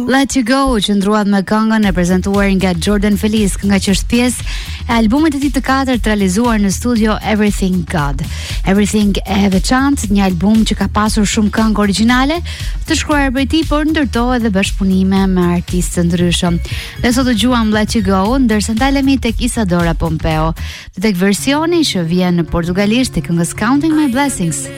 Let You Go qëndruat me këngën e prezantuar nga Jordan Feliz, kënga që është pjesë e albumit të tij të katërt realizuar në studio Everything God. Everything e veçantë, një album që ka pasur shumë këngë origjinale të shkruar prej tij, por ndërtohet dhe bashkëpunime me artistë të ndryshëm. Dhe sot dëgjuam Let You Go, ndërsa ndalemi tek Isadora Pompeo, tek versioni që vjen në portugalisht të këngës Counting My Blessings.